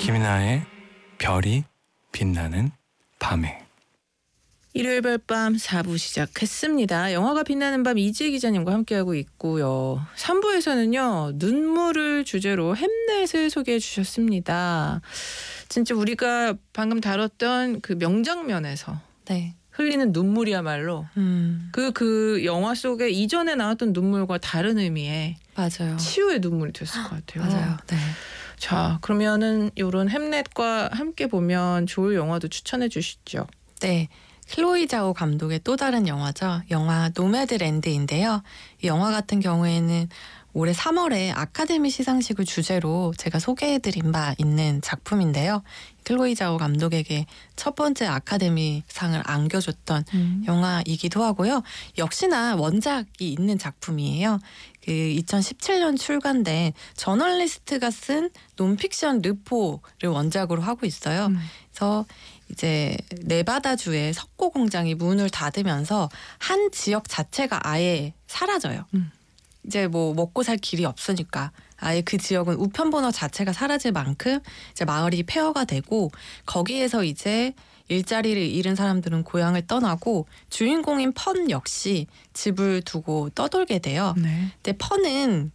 김이나의 별이 빛나는 밤에. 일요일 별밤 4부 시작했습니다. 영화가 빛나는 밤 이지혜 기자님과 함께하고 있고요. 3부에서는요. 눈물을 주제로 햄넷을 소개해 주셨습니다. 진짜 우리가 방금 다뤘던 그 명장면에서 네. 흘리는 눈물이야말로 그 영화 속에 이전에 나왔던 눈물과 다른 의미의 맞아요. 치유의 눈물이 됐을 것 같아요. 맞아요. 네. 자, 그러면은 이런 햄넷과 함께 보면 좋을 영화도 추천해 주시죠. 네. 클로이 자오 감독의 또 다른 영화죠. 영화 노매드랜드인데요. 이 영화 같은 경우에는 올해 3월에 아카데미 시상식을 주제로 제가 소개해드린 바 있는 작품인데요. 클로이 자오 감독에게 첫 번째 아카데미 상을 안겨줬던 영화이기도 하고요. 역시나 원작이 있는 작품이에요. 그 2017년 출간된 저널리스트가 쓴 논픽션 르포를 원작으로 하고 있어요. 그래서 이제 네바다주의 석고 공장이 문을 닫으면서 한 지역 자체가 아예 사라져요. 이제 뭐 먹고 살 길이 없으니까 아예 그 지역은 우편번호 자체가 사라질 만큼 이제 마을이 폐허가 되고, 거기에서 이제 일자리를 잃은 사람들은 고향을 떠나고 주인공인 펀 역시 집을 두고 떠돌게 돼요. 네. 근데 펀은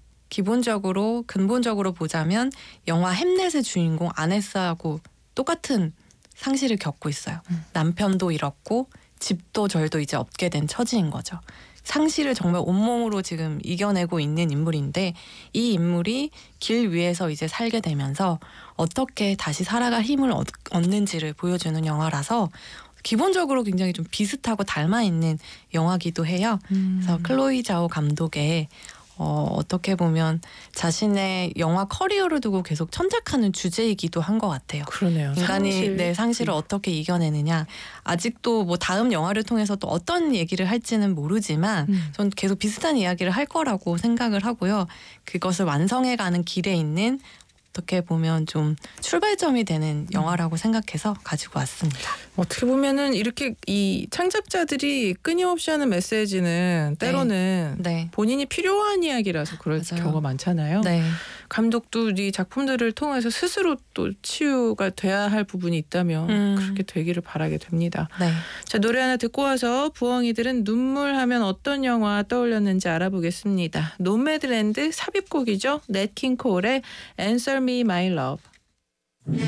근본적으로 보자면 영화 햄넷의 주인공 아네스하고 똑같은 상실을 겪고 있어요. 남편도 잃었고 집도 절도 이제 얻게 된 처지인 거죠. 상실을 정말 온몸으로 지금 이겨내고 있는 인물인데, 이 인물이 길 위에서 이제 살게 되면서 어떻게 다시 살아갈 힘을 얻는지를 보여주는 영화라서 기본적으로 굉장히 좀 비슷하고 닮아있는 영화기도 해요. 그래서 클로이 자오 감독의 어떻게 보면 자신의 영화 커리어를 두고 계속 천착하는 주제이기도 한 것 같아요. 그러네요. 인간이 상실을 어떻게 이겨내느냐. 아직도 뭐 다음 영화를 통해서 또 어떤 얘기를 할지는 모르지만 전 계속 비슷한 이야기를 할 거라고 생각을 하고요. 그것을 완성해가는 길에 있는, 어떻게 보면 좀 출발점이 되는 영화라고 생각해서 가지고 왔습니다. 어떻게 보면은 이렇게 이 창작자들이 끊임없이 하는 메시지는 때로는 네. 본인이 필요한 이야기라서 그럴 맞아요. 경우가 많잖아요. 네. 감독도 이 작품들을 통해서 스스로 또 치유가 돼야 할 부분이 있다면 그렇게 되기를 바라게 됩니다. 네. 자, 노래 하나 듣고 와서 부엉이들은 눈물하면 어떤 영화 떠올렸는지 알아보겠습니다. 노매드랜드 삽입곡이죠. 넷 킹 콜의 Answer Me My Love.